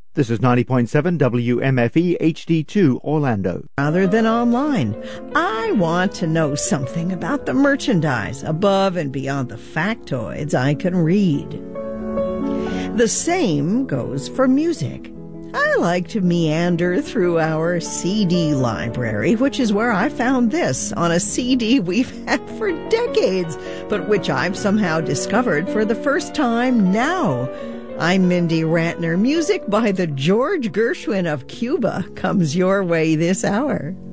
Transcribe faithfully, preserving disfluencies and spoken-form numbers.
This is ninety point seven W M F E H D two Orlando. Rather than online, I want to know something about the merchandise above and beyond the factoids I can read. The same goes for music. I like to meander through our C D library, which is where I found this on a C D we've had for decades, but which I've somehow discovered for the first time now. I'm Mindy Rantner. Music by the George Gershwin of Cuba comes your way this hour.